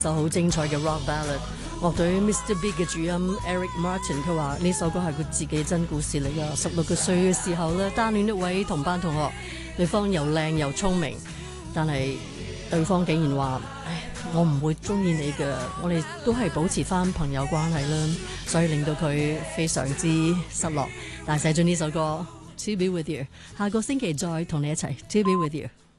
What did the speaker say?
就好精彩嘅 rock ballad， 樂隊 Mr. Big 嘅主音 Eric Martin 佢話呢首歌係佢自己真故事嚟㗎。16歲嘅時候咧，單戀一位同班同學，對方又靚又聰明，但係對方竟然話：唉，我唔會中意你嘅，我哋都係保持翻朋友關係啦。所以令到佢非常之失落，但係寫咗呢首歌 To Be With You， 下個星期再同你一齊 To Be With You。